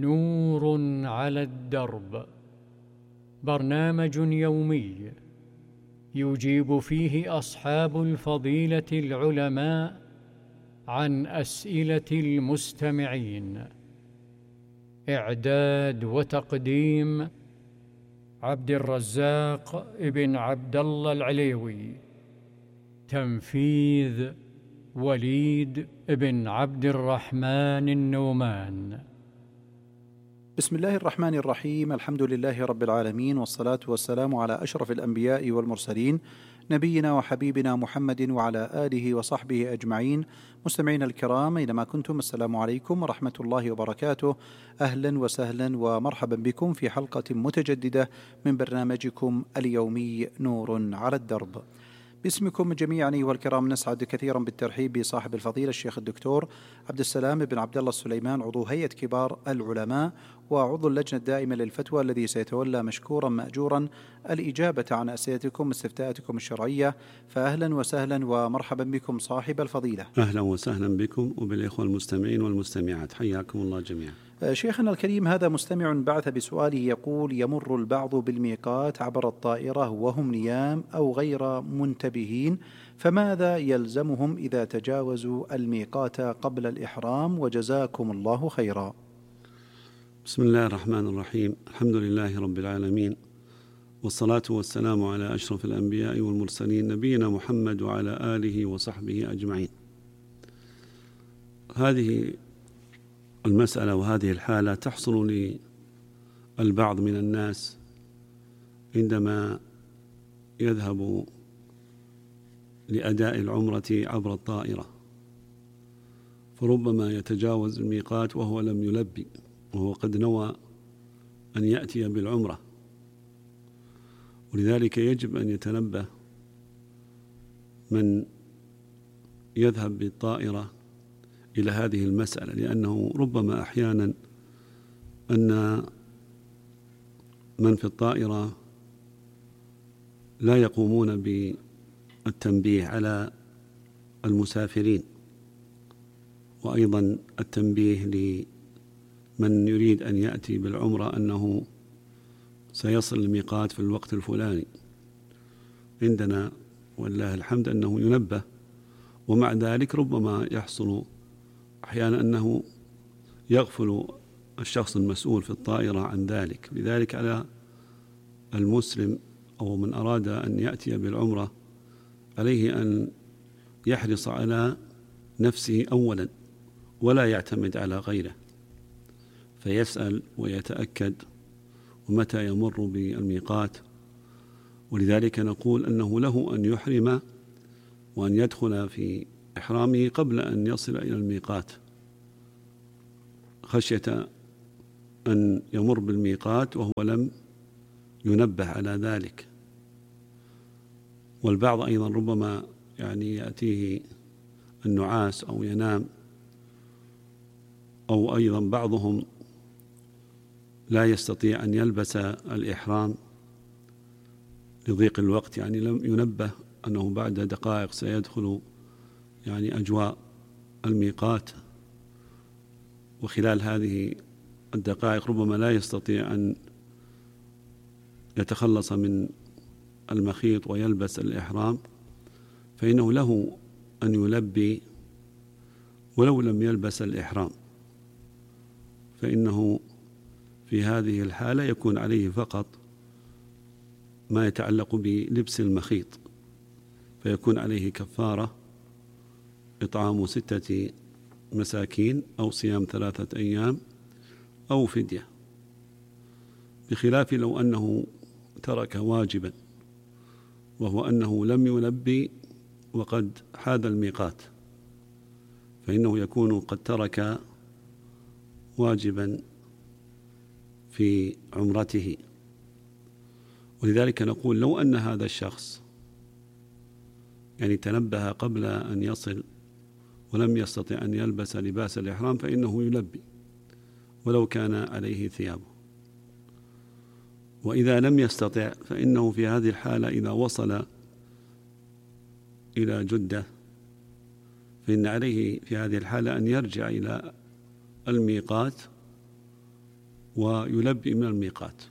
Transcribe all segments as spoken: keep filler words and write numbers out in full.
نور على الدرب، برنامج يومي يجيب فيه أصحاب الفضيلة العلماء عن أسئلة المستمعين. إعداد وتقديم عبد الرزاق ابن عبد الله العليوي. تنفيذ وليد بن عبد الرحمن النومان. بسم الله الرحمن الرحيم. الحمد لله رب العالمين، والصلاة والسلام على أشرف الأنبياء والمرسلين، نبينا وحبيبنا محمد وعلى آله وصحبه أجمعين. مستمعين الكرام أينما كنتم، السلام عليكم ورحمة الله وبركاته. أهلا وسهلا ومرحبا بكم في حلقة متجددة من برنامجكم اليومي نور على الدرب. باسمكم جميعا أيها الكرام نسعد كثيرا بالترحيب بصاحب الفضيلة الشيخ الدكتور عبد السلام بن عبد الله السليمان، عضو هيئة كبار العلماء وعضو اللجنة الدائمة للفتوى، الذي سيتولى مشكورا مأجورا الإجابة عن أسئلتكم واستفتاءاتكم الشرعية. فأهلا وسهلا ومرحبا بكم صاحب الفضيلة. أهلا وسهلا بكم وبالإخوة المستمعين والمستمعات، حياكم الله جميعا. شيخنا الكريم، هذا مستمع بعث بسؤاله يقول: يمر البعض بالميقات عبر الطائرة وهم نيام أو غير منتبهين، فماذا يلزمهم إذا تجاوزوا الميقات قبل الإحرام؟ وجزاكم الله خيرا. بسم الله الرحمن الرحيم. الحمد لله رب العالمين، والصلاة والسلام على أشرف الأنبياء والمرسلين، نبينا محمد وعلى آله وصحبه أجمعين. هذه المسألة وهذه الحالة تحصل للبعض من الناس عندما يذهب لأداء العمرة عبر الطائرة، فربما يتجاوز الميقات وهو لم يلبي، وهو قد نوى أن يأتي بالعمرة. ولذلك يجب أن يتنبه من يذهب بالطائرة إلى هذه المسألة، لأنه ربما أحيانا أن من في الطائرة لا يقومون بالتنبيه على المسافرين، وأيضا التنبيه لمن يريد أن يأتي بالعمرة أنه سيصل الميقات في الوقت الفلاني. عندنا والله الحمد أنه ينبه، ومع ذلك ربما يحصل أحيانا أنه يغفل الشخص المسؤول في الطائرة عن ذلك. لذلك على المسلم أو من أراد أن يأتي بالعمرة عليه أن يحرص على نفسه أولا، ولا يعتمد على غيره، فيسأل ويتأكد ومتى يمر بالميقات. ولذلك نقول أنه له أن يحرم وأن يدخل في إحرامه قبل أن يصل إلى الميقات، خشية أن يمر بالميقات وهو لم ينبه على ذلك. والبعض أيضا ربما يعني يأتيه النعاس أو ينام، أو أيضا بعضهم لا يستطيع أن يلبس الإحرام لضيق الوقت، يعني لم ينبه أنه بعد دقائق سيدخل يعني أجواء الميقات، وخلال هذه الدقائق ربما لا يستطيع أن يتخلص من المخيط ويلبس الإحرام، فإنه له أن يلبي ولو لم يلبس الإحرام، فإنه في هذه الحالة يكون عليه فقط ما يتعلق بلبس المخيط، فيكون عليه كفارة إطعام ستة مساكين أو صيام ثلاثة أيام أو فدية، بخلاف لو أنه ترك واجبا، وهو أنه لم يلبي وقد حاذ الميقات، فإنه يكون قد ترك واجبا في عمرته. ولذلك نقول لو أن هذا الشخص يعني تنبه قبل أن يصل ولم يستطع أن يلبس لباس الإحرام فإنه يلبي ولو كان عليه ثيابه. وإذا لم يستطع فإنه في هذه الحالة إذا وصل إلى جدة فإن عليه في هذه الحالة أن يرجع إلى الميقات ويلبي من الميقات،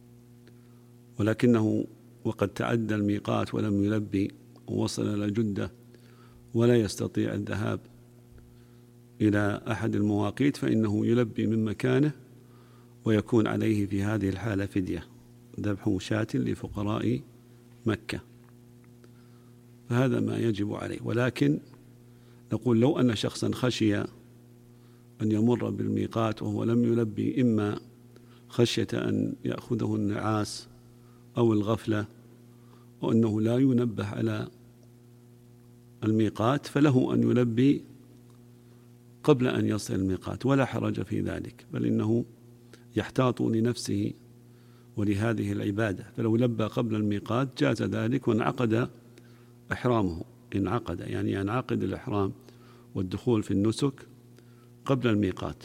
ولكنه وقد تعدى الميقات ولم يلبي ووصل إلى جدة ولا يستطيع الذهاب إلى أحد المواقيت، فإنه يلبي من مكانه، ويكون عليه في هذه الحالة فدية، ذبح شاة لفقراء مكة. فهذا ما يجب عليه. ولكن نقول لو أن شخصا خشي أن يمر بالميقات وهو لم يلبي، إما خشية أن يأخذه النعاس أو الغفلة وأنه لا ينبه على الميقات، فله أن يلبي قبل أن يصل الميقات ولا حرج في ذلك، بل إنه يحتاط لنفسه ولهذه العبادة. فلو لبى قبل الميقات جاز ذلك وانعقد إحرامه، انعقد يعني ينعقد الإحرام والدخول في النسك قبل الميقات.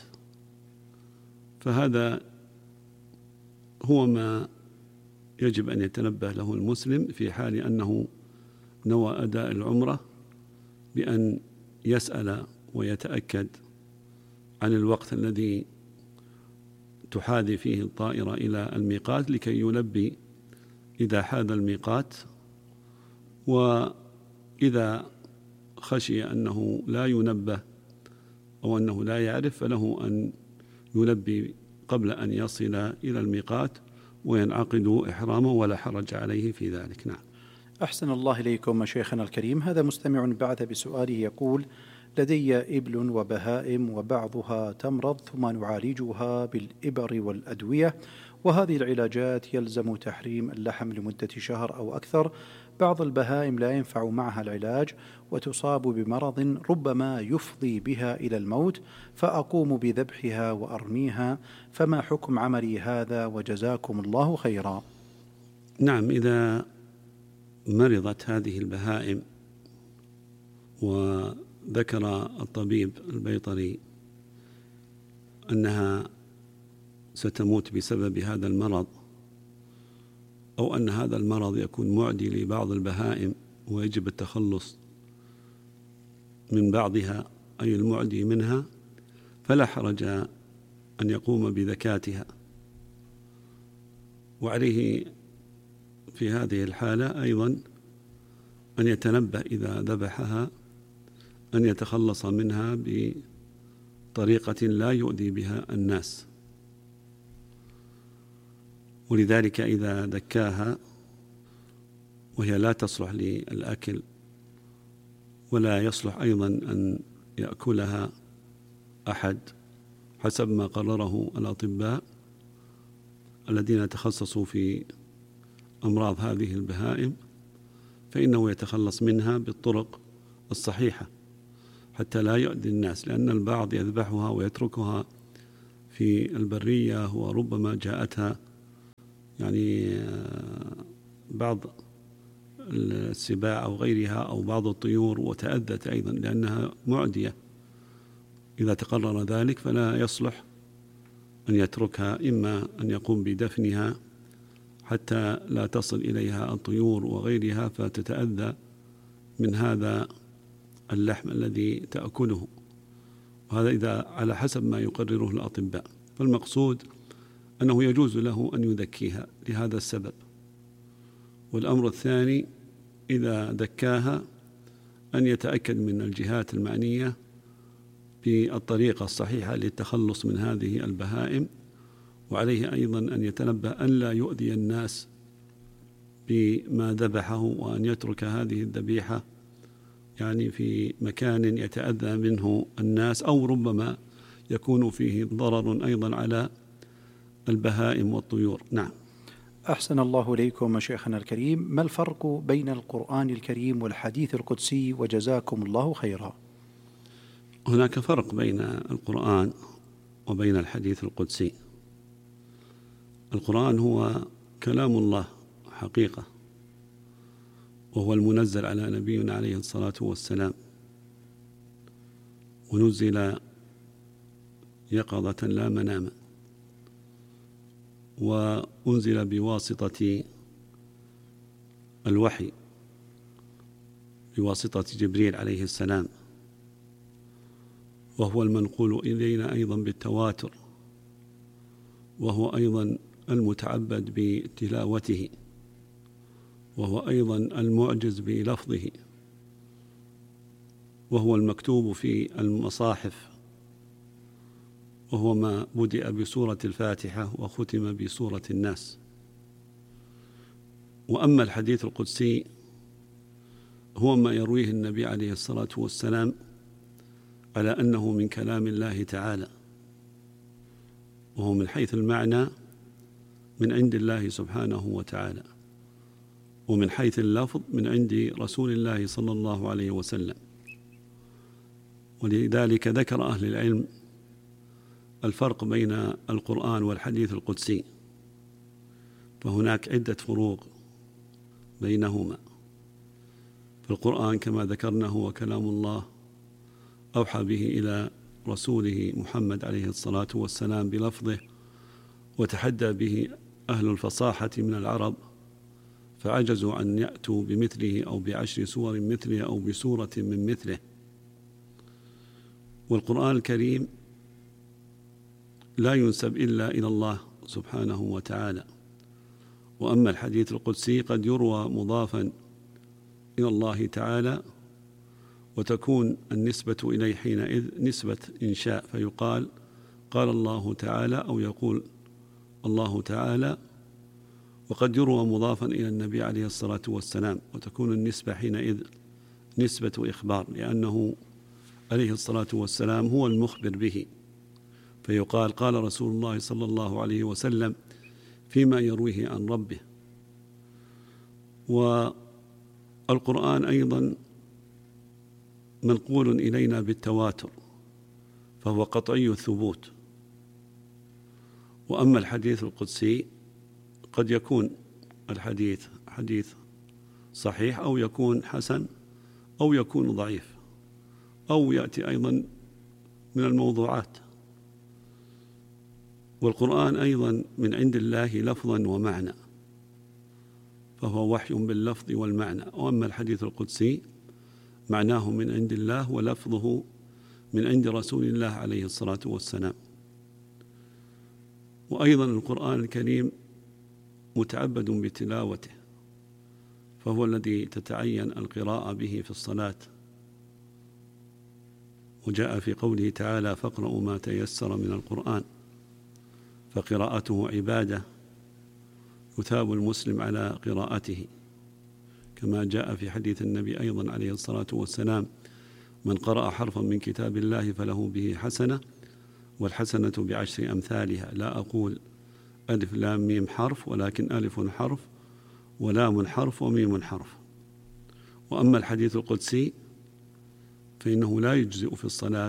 فهذا هو ما يجب أن يتنبه له المسلم في حال أنه نوى أداء العمرة، بأن يسأل ويتأكد عن الوقت الذي تحاذي فيه الطائرة إلى الميقات لكي يلبي إذا حاذ الميقات. وإذا خشي أنه لا ينبه أو أنه لا يعرف فله أن يلبي قبل أن يصل إلى الميقات وينعقد إحرامه ولا حرج عليه في ذلك. نعم. أحسن الله إليكم شيخنا الكريم. هذا مستمع بعث بسؤاله يقول: لدي إبل وبهائم وبعضها تمرض ثم نعالجها بالإبر والأدوية، وهذه العلاجات يلزم تحريم اللحم لمدة شهر أو أكثر. بعض البهائم لا ينفع معها العلاج وتصاب بمرض ربما يفضي بها إلى الموت، فأقوم بذبحها وأرميها، فما حكم عملي هذا؟ وجزاكم الله خيرا. نعم، إذا مرضت هذه البهائم وذكر الطبيب البيطري أنها ستموت بسبب هذا المرض، أو أن هذا المرض يكون معدي لبعض البهائم ويجب التخلص من بعضها أي المعدي منها، فلا حرج أن يقوم بذكاتها. وعليه في هذه الحالة أيضا أن يتنبه إذا ذبحها أن يتخلص منها بطريقة لا يؤذي بها الناس. ولذلك إذا دكاها وهي لا تصلح للأكل ولا يصلح أيضا أن يأكلها أحد حسب ما قرره الأطباء الذين تخصصوا في أمراض هذه البهائم، فإنه يتخلص منها بالطرق الصحيحة حتى لا يؤذي الناس، لأن البعض يذبحها ويتركها في البرية وربما جاءتها يعني بعض السباع أو غيرها أو بعض الطيور وتأذت أيضا لأنها معدية. إذا تقرر ذلك فلا يصلح أن يتركها، إما أن يقوم بدفنها حتى لا تصل إليها الطيور وغيرها فتتأذى من هذا اللحم الذي تأكله، وهذا إذا على حسب ما يقرره الأطباء. فالمقصود أنه يجوز له أن يذكيها لهذا السبب. والأمر الثاني إذا ذكاها أن يتأكد من الجهات المعنية بالطريقة الصحيحة للتخلص من هذه البهائم، وعليه أيضا أن يتنبه أن لا يؤذي الناس بما ذبحه، وأن يترك هذه الذبيحة يعني في مكان يتأذى منه الناس، أو ربما يكون فيه ضرر أيضا على البهائم والطيور. نعم. أحسن الله إليكم شيخنا الكريم. ما الفرق بين القرآن الكريم والحديث القدسي؟ وجزاكم الله خيرا. هناك فرق بين القرآن وبين الحديث القدسي. القرآن هو كلام الله حقيقة، وهو المنزل على نبينا عليه الصلاة والسلام، ونزل يقظة لا مناما، وأنزل بواسطة الوحي بواسطة جبريل عليه السلام، وهو المنقول إلينا أيضا بالتواتر، وهو أيضا المتعبد بتلاوته، وهو أيضا المعجز بلفظه، وهو المكتوب في المصاحف، وهو ما بدأ بسورة الفاتحة وختم بسورة الناس. وأما الحديث القدسي هو ما يرويه النبي عليه الصلاة والسلام على أنه من كلام الله تعالى، وهو من حيث المعنى من عند الله سبحانه وتعالى، ومن حيث اللفظ من عند رسول الله صلى الله عليه وسلم. ولذلك ذكر أهل العلم الفرق بين القرآن والحديث القدسي، فهناك عدة فروق بينهما. فالقرآن كما ذكرنا هو كلام الله أوحى به إلى رسوله محمد عليه الصلاة والسلام بلفظه، وتحدى به أهل الفصاحة من العرب فعجزوا أن يأتوا بمثله أو بعشر سور مثله أو بسورة من مثله. والقرآن الكريم لا ينسب إلا إلى الله سبحانه وتعالى. وأما الحديث القدسي قد يروى مضافا إلى الله تعالى، وتكون النسبة إليه حينئذ نسبة إنشاء، فيقال قال الله تعالى أو يقول الله تعالى. وقد يروى مضافا إلى النبي عليه الصلاة والسلام، وتكون النسبة حينئذ نسبة إخبار، لأنه عليه الصلاة والسلام هو المخبر به، فيقال قال رسول الله صلى الله عليه وسلم فيما يرويه عن ربه. والقرآن أيضا منقول إلينا بالتواتر، فهو قطعي الثبوت. وأما الحديث القدسي قد يكون الحديث حديث صحيح، أو يكون حسن، أو يكون ضعيف، أو يأتي أيضا من الموضوعات. والقرآن أيضا من عند الله لفظا ومعنى، فهو وحي باللفظ والمعنى. وأما الحديث القدسي معناه من عند الله ولفظه من عند رسول الله عليه الصلاة والسلام. وأيضا القرآن الكريم متعبد بتلاوته، فهو الذي تتعين القراءة به في الصلاة. وجاء في قوله تعالى فاقرأوا ما تيسر من القرآن، فقراءته عبادة يثاب المسلم على قراءته، كما جاء في حديث النبي أيضا عليه الصلاة والسلام من قرأ حرفا من كتاب الله فله به حسنة، والحسنة بعشر أمثالها. لا أقول ألف لام ميم حرف، ولكن ألف حرف ولام حرف وميم حرف. وأما الحديث القدسي فإنه لا يجزئ في الصلاة،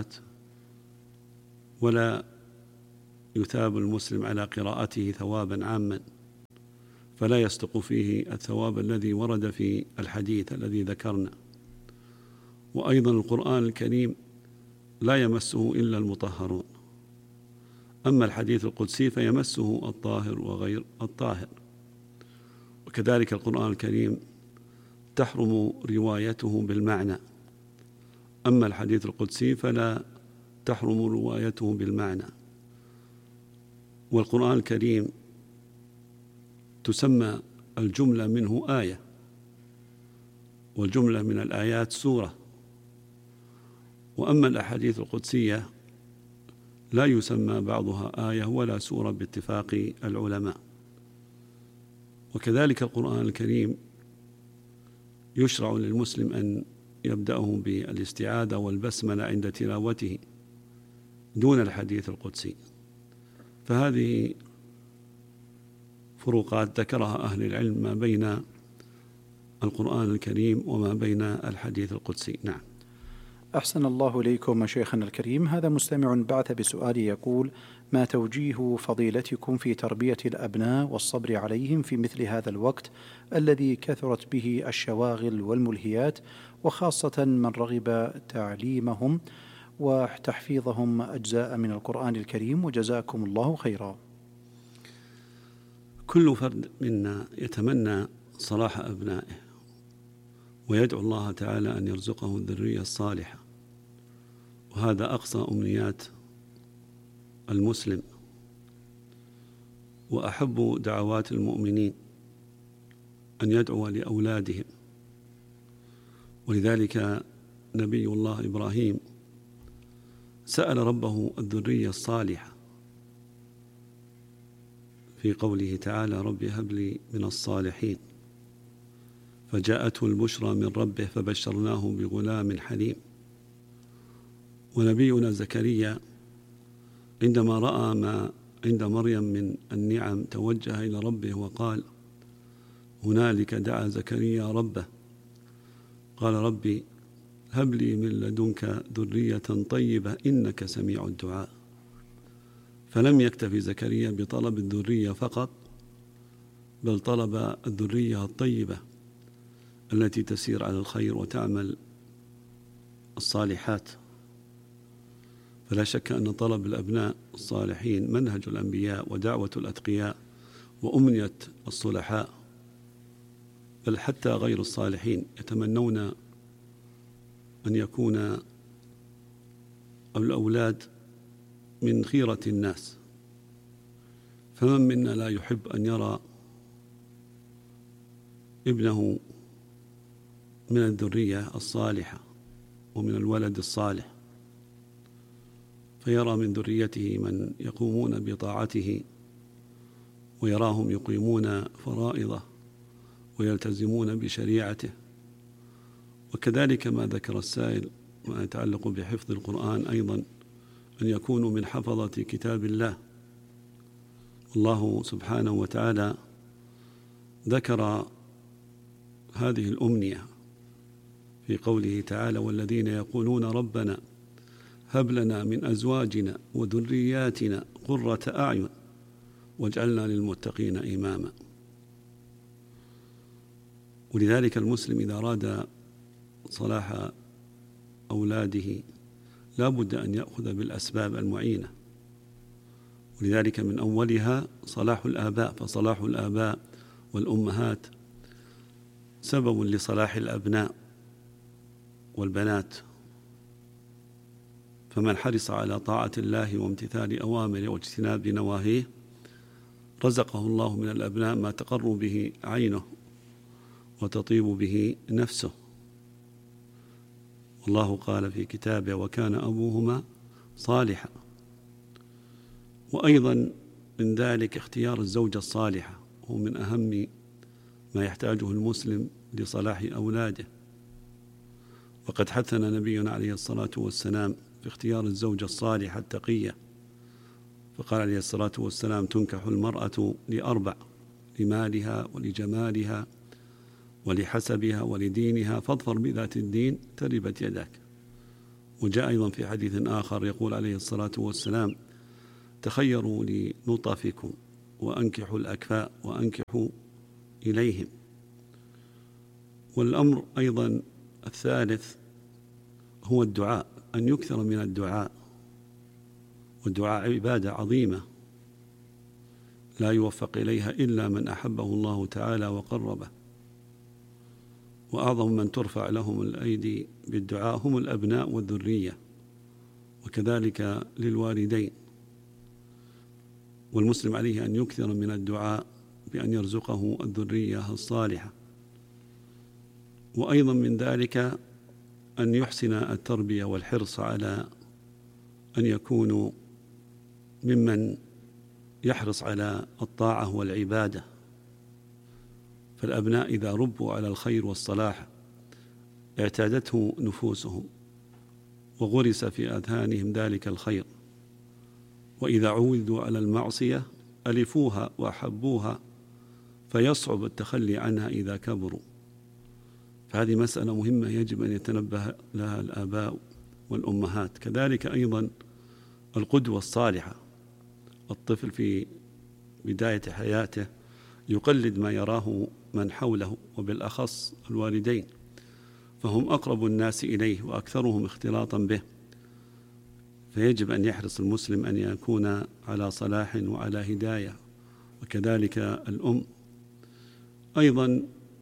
ولا يثاب المسلم على قراءته ثوابا عاما، فلا يصدق فيه الثواب الذي ورد في الحديث الذي ذكرنا. وأيضا القرآن الكريم لا يمسه إلا المطهرون، أما الحديث القدسي فيمسه الطاهر وغير الطاهر. وكذلك القرآن الكريم تحرم روايته بالمعنى، أما الحديث القدسي فلا تحرم روايته بالمعنى. والقرآن الكريم تسمى الجملة منه آية، والجملة من الآيات سورة. وأما الأحاديث القدسية لا يسمى بعضها آية ولا سورة باتفاق العلماء. وكذلك القرآن الكريم يشرع للمسلم أن يبدأه بالاستعاذة والبسملة عند تلاوته دون الحديث القدسي. فهذه فروقات ذكرها أهل العلم ما بين القرآن الكريم وما بين الحديث القدسي. نعم. أحسن الله إليكم مشايخنا الكريم. هذا مستمع بعث بسؤال يقول: ما توجيه فضيلتكم في تربية الأبناء والصبر عليهم في مثل هذا الوقت الذي كثرت به الشواغل والملهيات، وخاصة من رغب تعليمهم وتحفيظهم أجزاء من القرآن الكريم، وجزاكم الله خيرا. كل فرد منا يتمنى صلاح أبنائه ويدعو الله تعالى أن يرزقه الذرية الصالحة، وهذا أقصى أمنيات المسلم. وأحب دعوات المؤمنين أن يدعو لأولادهم، ولذلك نبي الله إبراهيم سأل ربه الذرية الصالحة في قوله تعالى: رب هب لي من الصالحين، فجاءته البشرى من ربه فبشرناه بغلام حليم. ونبينا زكريا عندما رأى ما عند مريم من النعم توجه إلى ربه وقال: هنالك دعا زكريا ربه قال: ربي هب لي من لدنك ذرية طيبة إنك سميع الدعاء. فلم يكتفي زكريا بطلب الذرية فقط، بل طلب الذرية الطيبة التي تسير على الخير وتعمل الصالحات. فلا شك أن طلب الأبناء الصالحين منهج الأنبياء ودعوة الأتقياء وأمنية الصلحاء، بل حتى غير الصالحين يتمنون أن يكون الأولاد من خيرة الناس. فمن منا لا يحب أن يرى ابنه من الذرية الصالحة ومن الولد الصالح، فيرى من ذريته من يقومون بطاعته ويراهم يقيمون فرائضه ويلتزمون بشريعته. وكذلك ما ذكر السائل ما يتعلق بحفظ القرآن أيضا أن يكونوا من حفظة كتاب الله. الله سبحانه وتعالى ذكر هذه الأمنية في قوله تعالى: والذين يقولون ربنا هب لنا من أزواجنا وذرياتنا قرة أعين واجعلنا للمتقين إماما. ولذلك المسلم إذا أراد صلاح أولاده لا بد أن يأخذ بالأسباب المعينة، ولذلك من أولها صلاح الآباء، فصلاح الآباء والأمهات سبب لصلاح الأبناء والبنات. فمن حرص على طاعة الله وامتثال أوامره واجتناب نواهيه رزقه الله من الأبناء ما تقر به عينه وتطيب به نفسه. والله قال في كتابه: وكان أبوهما صالحا. وأيضا من ذلك اختيار الزوجة الصالحة، هو من أهم ما يحتاجه المسلم لصلاح أولاده. وقد حثنا نبينا عليه الصلاة والسلام في اختيار الزوجة الصالحة التقية، فقال عليه الصلاة والسلام: تنكح المرأة لأربع: لمالها ولجمالها ولحسبها ولدينها فاظفر بذات الدين تربت يداك. وجاء أيضا في حديث آخر يقول عليه الصلاة والسلام: تخيروا لنطفكم وأنكحوا الأكفاء وأنكحوا إليهم. والأمر أيضا الثالث هو الدعاء، أن يكثر من الدعاء، والدعاء عبادة عظيمة لا يوفق إليها إلا من أحبه الله تعالى وقربه. وأعظم من ترفع لهم الأيدي بالدعاء هم الأبناء والذرية، وكذلك للوالدين. والمسلم عليه أن يكثر من الدعاء بأن يرزقه الذرية الصالحة. وأيضا من ذلك أن يحسن التربية والحرص على أن يكونوا ممن يحرص على الطاعة والعبادة. فالأبناء إذا ربوا على الخير والصلاح اعتادته نفوسهم وغرس في أذهانهم ذلك الخير، وإذا عودوا على المعصية ألفوها وأحبوها فيصعب التخلي عنها إذا كبروا. فهذه مسألة مهمة يجب أن يتنبه لها الآباء والأمهات. كذلك أيضا القدوة الصالحة، الطفل في بداية حياته يقلد ما يراه من حوله وبالأخص الوالدين، فهم أقرب الناس إليه وأكثرهم اختلاطا به. فيجب أن يحرص المسلم أن يكون على صلاح وعلى هداية، وكذلك الأم. أيضا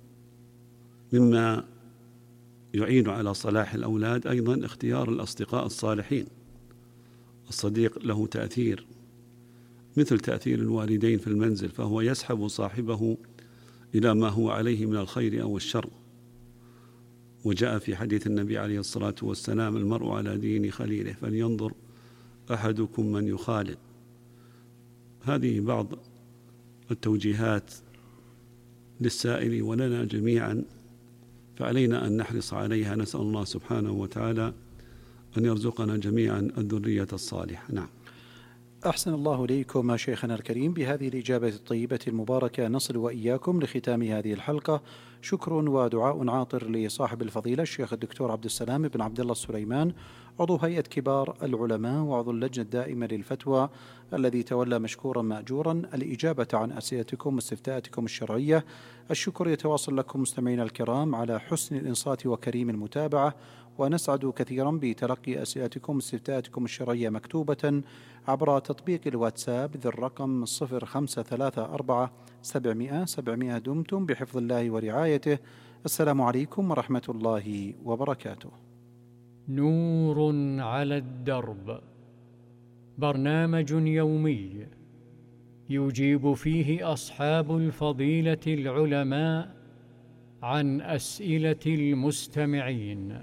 مما يعين على صلاح الأولاد أيضا اختيار الأصدقاء الصالحين. الصديق له تأثير مثل تأثير الوالدين في المنزل، فهو يسحب صاحبه إلى ما هو عليه من الخير أو الشر. وجاء في حديث النبي عليه الصلاة والسلام: المرء على دين خليله فلينظر أحدكم من يخالل. هذه بعض التوجيهات للسائل ولنا جميعا، فعلينا أن نحرص عليها. نسأل الله سبحانه وتعالى أن يرزقنا جميعا الذرية الصالحة. نعم. أحسن الله إليكم شيخنا الكريم. بهذه الإجابة الطيبة المباركة نصل وإياكم لختام هذه الحلقة. شكر ودعاء عاطر لصاحب الفضيلة الشيخ الدكتور عبد السلام بن عبد الله السليمان، عضو هيئة كبار العلماء وعضو اللجنة الدائمة للفتوى، الذي تولى مشكورا مأجورا الإجابة عن أسئلتكم واستفتاءاتكم الشرعية. الشكر يتواصل لكم مستمعينا الكرام على حسن الإنصات وكريم المتابعة، ونسعد كثيرا بتلقي أسئلتكم واستفتاءاتكم الشرعية مكتوبة عبر تطبيق الواتساب ذي الرقم صفر خمسة ثلاثة أربعة سبعمائة سبعمائة. دمتم بحفظ الله ورعايته. السلام عليكم ورحمة الله وبركاته. نور على الدرب، برنامج يومي يجيب فيه أصحاب الفضيلة العلماء عن أسئلة المستمعين.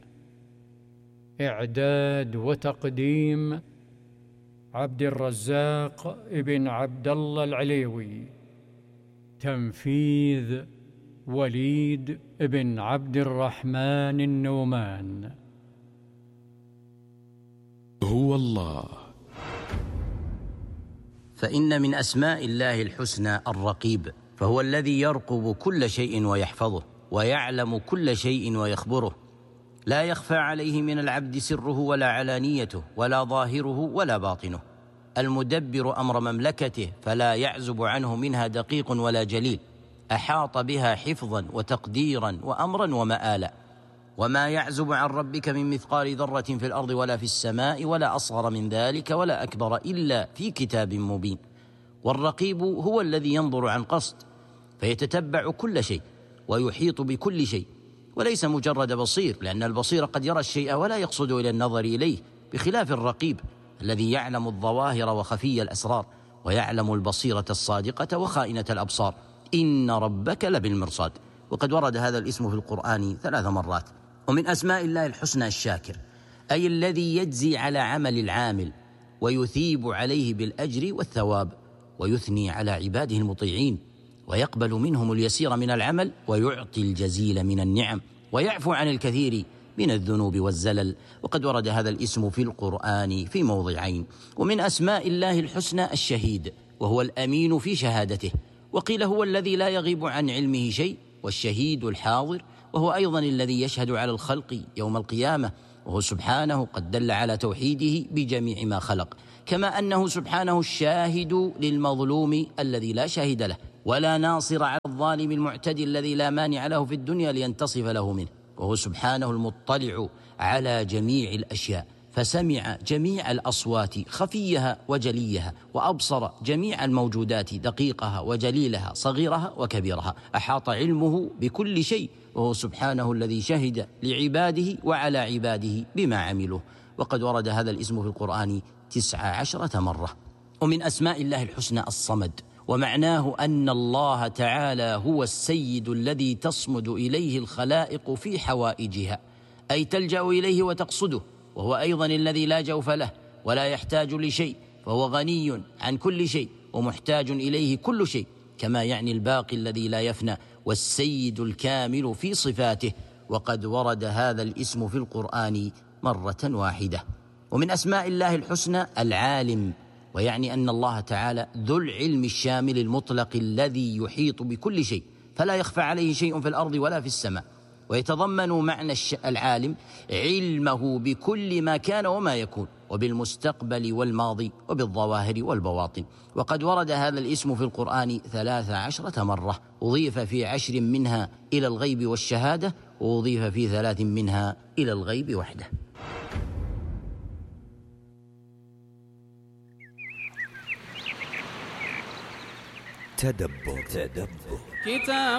إعداد وتقديم عبد الرزاق ابن عبد الله العليوي. تنفيذ وليد ابن عبد الرحمن النومان. هو الله. فإن من أسماء الله الحسنى الرقيب، فهو الذي يرقب كل شيء ويحفظه، ويعلم كل شيء ويخبره، لا يخفى عليه من العبد سره ولا علانيته ولا ظاهره ولا باطنه، المدبر أمر مملكته فلا يعزب عنه منها دقيق ولا جليل، أحاط بها حفظا وتقديرا وأمرا ومآلا. وما يعزب عن ربك من مثقال ذرة في الأرض ولا في السماء ولا أصغر من ذلك ولا أكبر إلا في كتاب مبين. والرقيب هو الذي ينظر عن قصد فيتتبع كل شيء ويحيط بكل شيء، وليس مجرد بصير، لأن البصير قد يرى الشيء ولا يقصد إلى النظر إليه، بخلاف الرقيب الذي يعلم الظواهر وخفي الأسرار، ويعلم البصيرة الصادقة وخائنة الأبصار. إن ربك لبالمرصاد. وقد ورد هذا الاسم في القرآن ثلاث مرات. ومن أسماء الله الحسنى الشاكر، أي الذي يجزي على عمل العامل ويثيب عليه بالأجر والثواب، ويثني على عباده المطيعين، ويقبل منهم اليسير من العمل ويعطي الجزيل من النعم، ويعفو عن الكثير من الذنوب والزلل. وقد ورد هذا الاسم في القرآن في موضعين. ومن أسماء الله الحسنى الشهيد، وهو الأمين في شهادته، وقيل هو الذي لا يغيب عن علمه شيء، والشهيد الحاضر، وهو أيضا الذي يشهد على الخلق يوم القيامة، وهو سبحانه قد دل على توحيده بجميع ما خلق، كما أنه سبحانه الشاهد للمظلوم الذي لا شاهد له، ولا ناصر على الظالم المعتدي الذي لا مانع له في الدنيا لينتصف له منه، وهو سبحانه المطلع على جميع الأشياء، فسمع جميع الأصوات خفيها وجليها، وأبصر جميع الموجودات دقيقها وجليلها صغيرها وكبيرها، أحاط علمه بكل شيء، وهو سبحانه الذي شهد لعباده وعلى عباده بما عملوا. وقد ورد هذا الاسم في القرآن تسع عشرة مرة. ومن أسماء الله الحسنى الصمد، ومعناه أن الله تعالى هو السيد الذي تصمد إليه الخلائق في حوائجها، أي تلجأ إليه وتقصده، وهو أيضا الذي لا جوف له ولا يحتاج لشيء، فهو غني عن كل شيء ومحتاج إليه كل شيء، كما يعني الباقي الذي لا يفنى، والسيد الكامل في صفاته. وقد ورد هذا الاسم في القرآن مرة واحدة. ومن أسماء الله الحسنى العالم، ويعني أن الله تعالى ذو العلم الشامل المطلق الذي يحيط بكل شيء، فلا يخفى عليه شيء في الأرض ولا في السماء. ويتضمن معنى العالم علمه بكل ما كان وما يكون، وبالمستقبل والماضي، وبالظواهر والبواطن. وقد ورد هذا الاسم في القرآن ثلاث عشرة مرة، أضيف في عشر منها إلى الغيب والشهادة، وأضيف في ثلاث منها إلى الغيب وحده. تدبر. تدبر كتاب